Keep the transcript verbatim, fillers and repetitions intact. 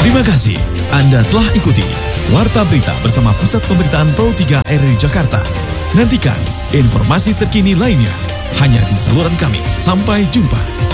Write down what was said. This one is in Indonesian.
Terima kasih Anda telah ikuti Warta Berita bersama Pusat Pemberitaan Pro tiga R I Jakarta. Nantikan informasi terkini lainnya hanya di saluran kami. Sampai jumpa.